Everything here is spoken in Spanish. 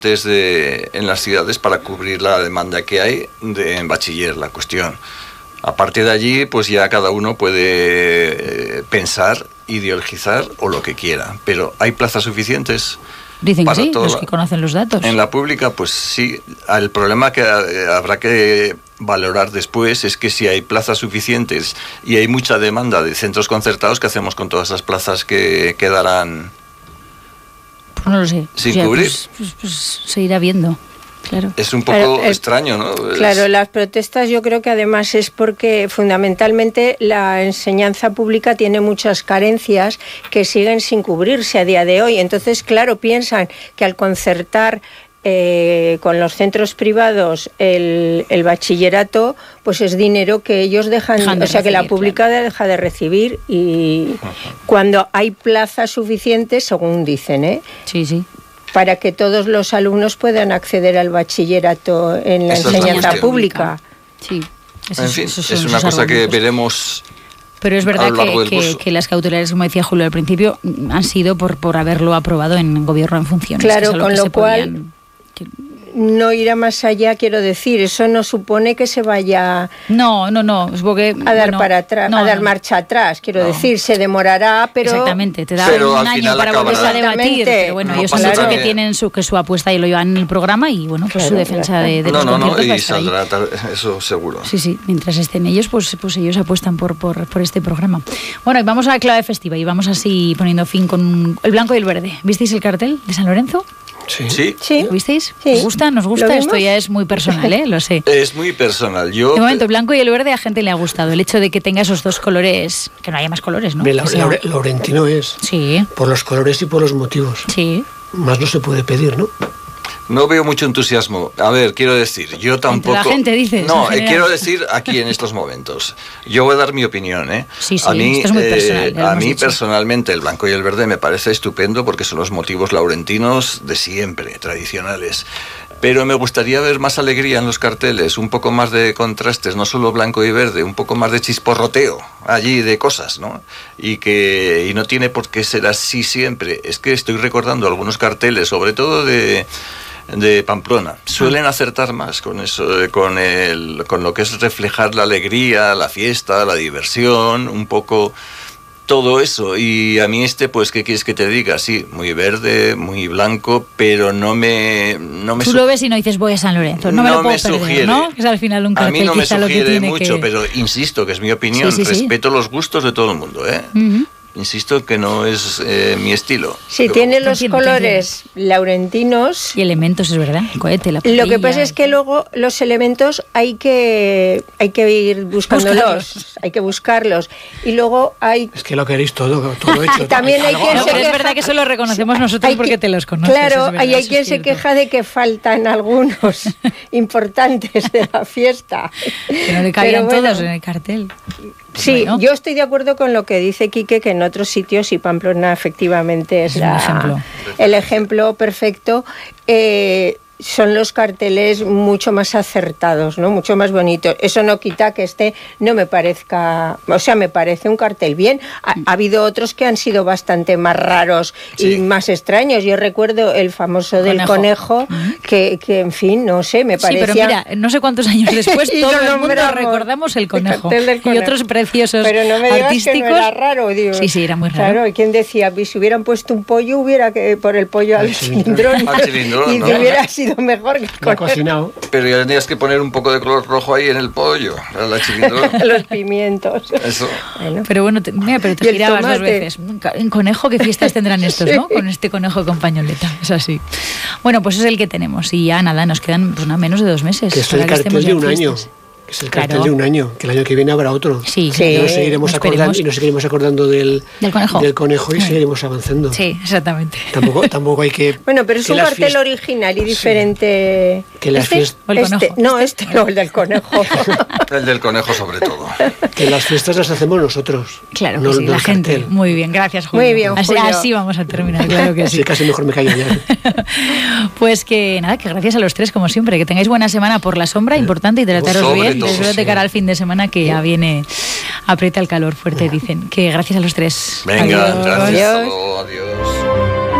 en las ciudades para cubrir la demanda que hay en bachiller, la cuestión. A partir de allí, pues ya cada uno puede pensar, ideologizar o lo que quiera, pero ¿hay plazas suficientes? Dicen que sí, los que conocen los datos. En la pública, pues sí. El problema que habrá que valorar después es que si hay plazas suficientes y hay mucha demanda de centros concertados, ¿qué hacemos con todas esas plazas que quedarán? Pues no lo sé. Sin cubrir. Pues se irá viendo. Claro. Es un poco extraño, ¿no? Claro, las protestas yo creo que además es porque fundamentalmente la enseñanza pública tiene muchas carencias que siguen sin cubrirse a día de hoy. Entonces, claro, piensan que al concertar con los centros privados el bachillerato, pues es dinero que ellos dejan de recibir, que la pública deja de recibir, y cuando hay plazas suficientes, según dicen, Sí. para que todos los alumnos puedan acceder al bachillerato en la enseñanza pública. Sí. En fin, es una cosa que veremos. Pero es verdad que las cautelares, como decía Julio al principio, han sido por haberlo aprobado en gobierno en funciones. Claro, con lo cual no irá más allá, quiero decir, eso no supone que se vaya es porque, a dar para atrás, a dar marcha atrás, quiero decir, se demorará, pero exactamente, te da un año para volverse a debatir, pero bueno, ellos han dicho que tienen su apuesta y lo llevan en el programa, y bueno, pues su defensa de los conciertos va a estar saldrá ahí. Eso seguro. Sí, mientras estén ellos, pues ellos apuestan por este programa. Bueno, y vamos a la clave festiva y vamos así poniendo fin con el blanco y el verde. ¿Visteis el cartel de San Lorenzo? Sí. ¿Lo visteis? Sí. ¿Os gusta? ¿Nos gusta? Esto ya es muy personal, lo sé. Es muy personal. De momento, el blanco y el verde a gente le ha gustado. El hecho de que tenga esos dos colores, que no haya más colores, ¿no? Laurentino es. Sí. Por los colores y por los motivos. Sí. Más no se puede pedir, ¿no? No veo mucho entusiasmo. A ver, quiero decir, yo tampoco... Entre la gente, dices. No, quiero decir aquí en estos momentos. Yo voy a dar mi opinión, ¿eh? Sí, a mí, esto es muy personal. A mí personalmente el blanco y el verde me parece estupendo porque son los motivos laurentinos de siempre, tradicionales. Pero me gustaría ver más alegría en los carteles, un poco más de contrastes, no solo blanco y verde, un poco más de chisporroteo allí de cosas, ¿no? Y no tiene por qué ser así siempre. Es que estoy recordando algunos carteles, sobre todo de Pamplona, suelen acertar más con eso, con lo que es reflejar la alegría, la fiesta, la diversión, un poco todo eso. Y a mí pues, ¿qué quieres que te diga? Sí, muy verde, muy blanco, pero no me tú lo ves y no dices voy a San Lorenzo, no me lo puedo perder, sugiere, ¿no? Que es al final un cartel. A mí no me sugiere mucho, que... pero insisto que es mi opinión, respeto los gustos de todo el mundo, ¿eh? Uh-huh. Insisto que no es mi estilo. Sí, tiene los colores laurentinos. Y elementos, es verdad. El cohete, la parrilla. Lo que pasa es que luego los elementos hay que ir buscándolos. Hay que buscarlos. Y luego hay... Es que lo queréis todo hecho. También hay quien pero es verdad que eso lo reconocemos nosotros porque te los conoces. Claro, hay quien se queja de que faltan algunos importantes de la fiesta. Que no le cabían todos en el cartel. Sí, yo estoy de acuerdo con lo que dice Quique, que en otros sitios, y Pamplona efectivamente es el ejemplo perfecto, son los carteles mucho más acertados, ¿no? Mucho más bonitos. Eso no quita que no me parezca... O sea, me parece un cartel bien. Ha habido otros que han sido bastante más raros y más extraños. Yo recuerdo el famoso del conejo, que en fin, no sé, me parecía... Sí, pero mira, no sé cuántos años después todo el mundo recordamos el conejo. Y otros preciosos pero no me digas artísticos. Que no era raro, digo. Sí, era muy raro. Claro, ¿y quién decía? Si hubieran puesto un pollo, hubiera que por el pollo al cilindrón. Y ¿no? hubiera sido mejor que el cocinado. Pero ya tenías que poner un poco de color rojo ahí en el pollo, la chilindrón. Los pimientos. Eso. Bueno. Pero bueno, mira, pero te girabas dos veces. En conejo, ¿qué fiestas tendrán estos, no? Con este conejo con pañoleta, es así. Bueno, pues es el que tenemos y ya nada, nos quedan menos de 2 meses. Que es el cartel de un año. Es el cartel de un año, que el año que viene habrá otro. Sí, y nos seguiremos acordando del conejo y seguiremos avanzando. Sí, exactamente. Tampoco hay que... Bueno, pero es un cartel original y diferente. Que las fiestas... No, el del conejo. El del conejo sobre todo. Que las fiestas las hacemos nosotros. Claro que sí, la gente. Cartel. Muy bien, gracias, Julio. Muy bien, Julio. Así vamos a terminar, claro que sí. Sí, casi mejor me callo ya. Pues que nada, que gracias a los tres, como siempre. Que tengáis buena semana por la sombra, importante, y trataros bien. De cara al fin de semana, que ya viene, aprieta el calor fuerte, dicen. Que gracias a los tres. Venga, adiós. gracias. Adiós.